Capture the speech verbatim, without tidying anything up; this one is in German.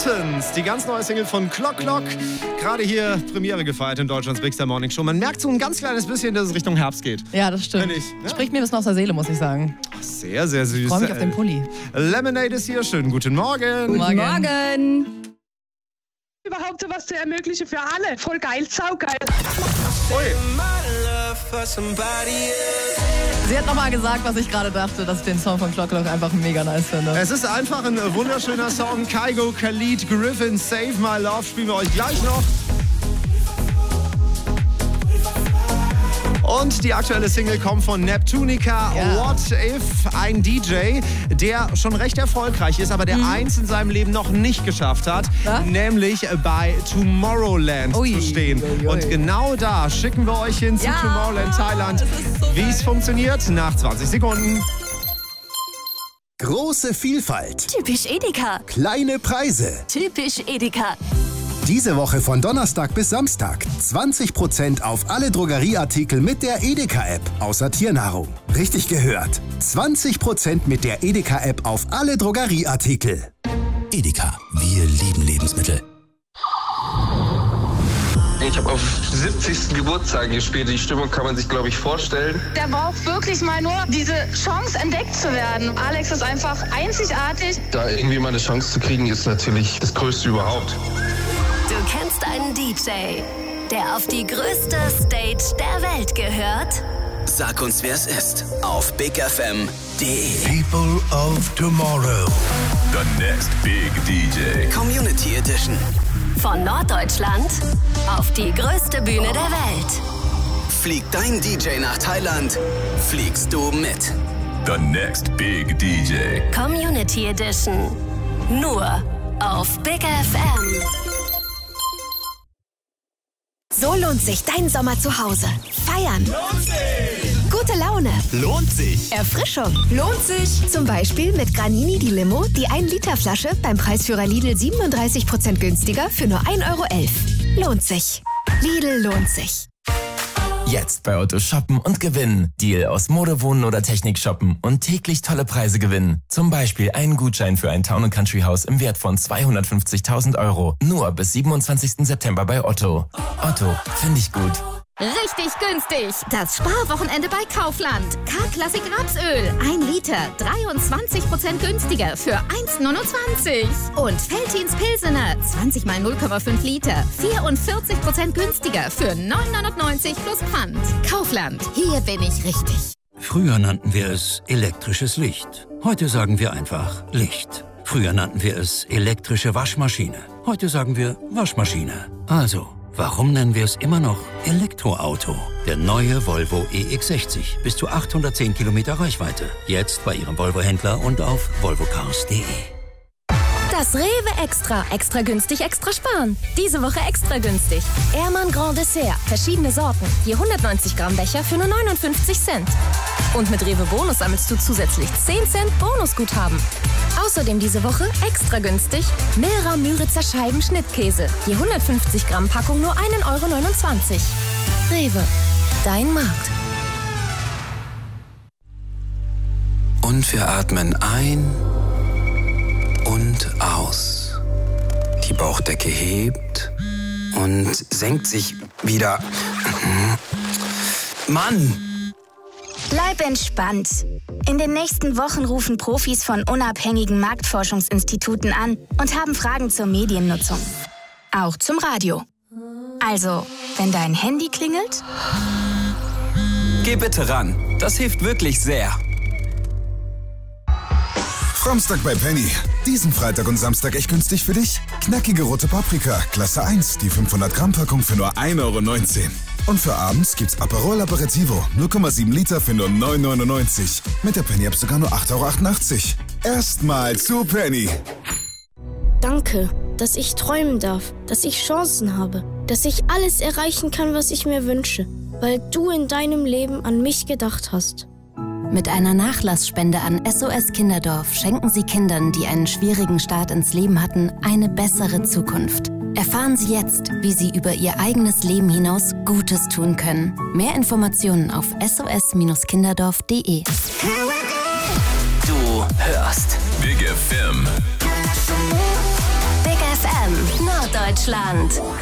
Mountains, die ganz neue Single von Clock Clock. Gerade hier Premiere gefeiert in Deutschlands Big Star Morning Show. Man merkt so ein ganz kleines bisschen, dass es Richtung Herbst geht. Ja, das stimmt. Ich, ja? Spricht mir ein bisschen aus der Seele, muss ich sagen. Sehr, sehr süß. Ich freue mich auf den Pulli. Lemonade ist hier. Schönen guten Morgen. Guten Morgen. Morgen. Überhaupt sowas zu ermöglichen für alle. Voll geil, saugeil. Ui. Sie hat nochmal gesagt, was ich gerade dachte, dass ich den Song von Clock Clock einfach mega nice finde. Es ist einfach ein wunderschöner Song. Kygo, Khalid, Griffin, Save My Love spielen wir euch gleich noch. Und die aktuelle Single kommt von Neptunica, ja. What If, ein D J, der schon recht erfolgreich ist, aber der mhm. eins in seinem Leben noch nicht geschafft hat, ja? nämlich bei Tomorrowland Ui, zu stehen. Ui, ui. Und genau da schicken wir euch hin zu ja, Tomorrowland, Thailand. So Wie es funktioniert, nach zwanzig Sekunden. Große Vielfalt. Typisch Edeka. Kleine Preise. Typisch Edeka. Diese Woche von Donnerstag bis Samstag zwanzig Prozent auf alle Drogerieartikel mit der Edeka-App, außer Tiernahrung. Richtig gehört. zwanzig Prozent mit der Edeka-App auf alle Drogerieartikel. Edeka, wir lieben Lebensmittel. Ich habe auf siebzigsten Geburtstag gespielt. Die Stimmung kann man sich, glaube ich, vorstellen. Der braucht wirklich mal nur diese Chance, entdeckt zu werden. Alex ist einfach einzigartig. Da irgendwie mal eine Chance zu kriegen, ist natürlich das Größte überhaupt. Du kennst einen D J, der auf die größte Stage der Welt gehört? Sag uns, wer es ist, auf big f m punkt d e. People of Tomorrow. The next big D J. Community Edition. Von Norddeutschland auf die größte Bühne der Welt. Fliegt dein D J nach Thailand, fliegst du mit. The next big D J. Community Edition. Nur auf Big F M. So lohnt sich dein Sommer zu Hause. Feiern. Lohnt sich. Gute Laune. Lohnt sich. Erfrischung. Lohnt sich. Zum Beispiel mit Granini die Limo, die ein Liter Flasche beim Preisführer Lidl siebenunddreißig Prozent günstiger für nur ein Euro elf. Lohnt sich. Lidl lohnt sich. Jetzt bei Otto shoppen und gewinnen. Deal aus Mode, Wohnen oder Technik shoppen und täglich tolle Preise gewinnen. Zum Beispiel einen Gutschein für ein Town- und Country-Haus im Wert von zweihundertfünfzigtausend Euro. Nur bis siebenundzwanzigsten September bei Otto. Otto, finde ich gut. Richtig günstig. Das Sparwochenende bei Kaufland. K-Klassik Rapsöl. Ein Liter. dreiundzwanzig Prozent günstiger für eins neunundzwanzig. Und Veltins Pilsener. zwanzig mal null Komma fünf Liter. vierundvierzig Prozent günstiger für neun neunundneunzig plus Pfand. Kaufland. Hier bin ich richtig. Früher nannten wir es elektrisches Licht. Heute sagen wir einfach Licht. Früher nannten wir es elektrische Waschmaschine. Heute sagen wir Waschmaschine. Also, warum nennen wir es immer noch Elektroauto? Der neue Volvo E X sechzig. Bis zu achthundertzehn Kilometer Reichweite. Jetzt bei Ihrem Volvo-Händler und auf volvocars punkt d e. Das Rewe Extra. Extra günstig, extra sparen. Diese Woche extra günstig. Ehrmann Grand Dessert. Verschiedene Sorten. Je hundertneunzig Gramm Becher für nur neunundfünfzig Cent. Und mit Rewe Bonus sammelst du zusätzlich zehn Cent Bonusguthaben. Außerdem diese Woche extra günstig Milra Müritzer Scheiben Schnittkäse. Je hundertfünfzig Gramm Packung nur ein Euro neunundzwanzig. Rewe. Dein Markt. Und wir atmen ein und aus. Die Bauchdecke hebt und senkt sich wieder. Mann! Bleib entspannt. In den nächsten Wochen rufen Profis von unabhängigen Marktforschungsinstituten an und haben Fragen zur Mediennutzung. Auch zum Radio. Also, wenn dein Handy klingelt... Geh bitte ran. Das hilft wirklich sehr. Samstag bei Penny. Diesen Freitag und Samstag echt günstig für dich? Knackige rote Paprika, Klasse eins, die fünfhundert Gramm Packung für nur ein Euro neunzehn. Und für abends gibt's Aperol Aperitivo, null Komma sieben Liter für nur neun neunundneunzig. Mit der Penny-App sogar nur acht Euro achtundachtzig. Erstmal zu Penny. Danke, dass ich träumen darf, dass ich Chancen habe, dass ich alles erreichen kann, was ich mir wünsche, weil du in deinem Leben an mich gedacht hast. Mit einer Nachlassspende an S O S Kinderdorf schenken Sie Kindern, die einen schwierigen Start ins Leben hatten, eine bessere Zukunft. Erfahren Sie jetzt, wie Sie über Ihr eigenes Leben hinaus Gutes tun können. Mehr Informationen auf s o s kinderdorf punkt d e. Du hörst Big F M. Big F Deutschland.